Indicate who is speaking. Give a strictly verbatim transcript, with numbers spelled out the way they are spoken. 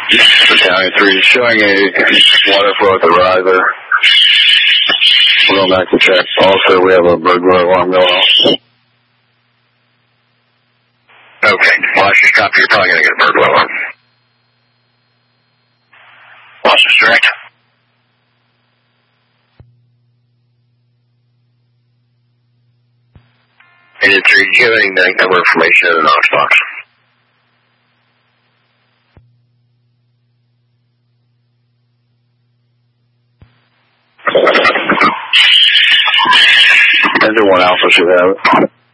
Speaker 1: Battalion three, showing a water flow at the riser. We're going back to check. Also, we have a burglar alarm going off.
Speaker 2: Okay, Washington copy, you're probably going to get a burglar alarm. Washington direct. Agent three, do you have any number information in the Knox box?
Speaker 1: Enter one Alpha should have it.